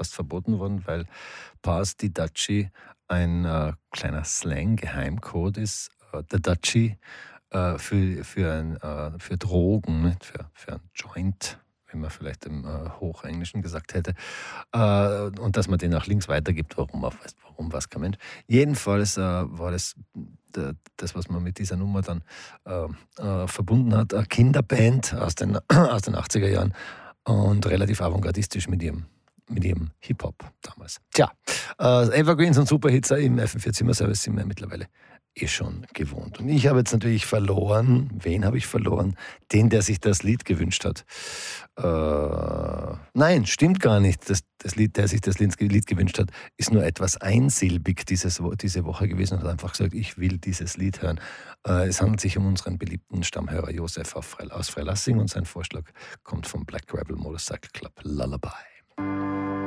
fast verboten worden, weil Pass di Dutchie ein kleiner Slang-Geheimcode ist. Der Dutchie für Drogen, nicht? Für ein Joint, wenn man vielleicht im Hochenglischen gesagt hätte. Und dass man den auch links weitergibt, warum weiß kein Mensch. Jedenfalls war das, was man mit dieser Nummer dann verbunden hat, eine Kinderband aus den 80er Jahren und relativ avantgardistisch mit ihrem Hip-Hop damals. Tja, Evergreens und Superhits im FM4-Zimmer-Service sind wir mittlerweile schon gewohnt. Und ich habe jetzt natürlich verloren. Wen habe ich verloren? Den, der sich das Lied gewünscht hat. Nein, stimmt gar nicht. Das Lied, der sich das Lied gewünscht hat, ist nur etwas einsilbig diese Woche gewesen und hat einfach gesagt, ich will dieses Lied hören. Es handelt sich um unseren beliebten Stammhörer Josef aus Freilassing und sein Vorschlag kommt vom Black Rebel Motorcycle Club Lullaby.